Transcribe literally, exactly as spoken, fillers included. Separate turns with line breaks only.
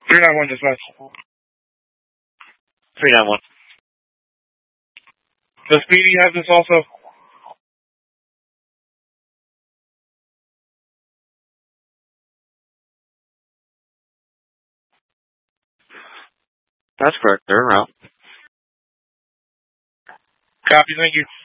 three nine one dispatch.
three nine one.
Does Speedy have this also?
That's correct. They're en route.
Copy, thank you.